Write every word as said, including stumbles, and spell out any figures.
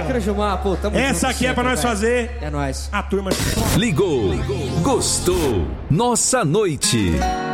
Chácara Gilmar, pô, tamo Essa junto aqui é sempre, pra nós velho. fazer. É nóis. A turma. Ligou, gostou, nossa noite.